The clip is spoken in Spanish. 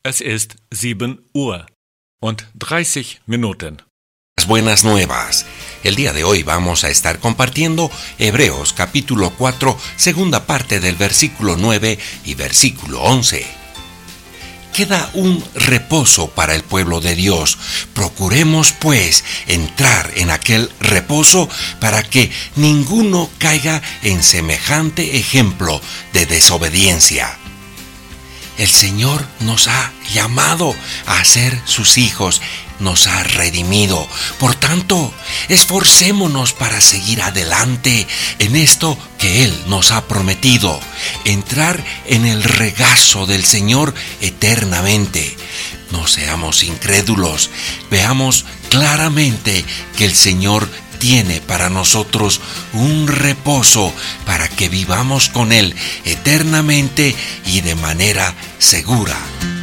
Es ist 7:30. Las buenas nuevas. El día de hoy vamos a estar compartiendo Hebreos capítulo 4, segunda parte del versículo 9 y versículo 11. Queda un reposo para el pueblo de Dios. Procuremos, pues, entrar en aquel reposo para que ninguno caiga en semejante ejemplo de desobediencia. El Señor nos ha llamado a ser sus hijos, nos ha redimido. Por tanto, esforcémonos para seguir adelante en esto que Él nos ha prometido, entrar en el regazo del Señor eternamente. No seamos incrédulos, veamos claramente que el Señor tiene para nosotros un reposo para que vivamos con Él eternamente y de manera segura.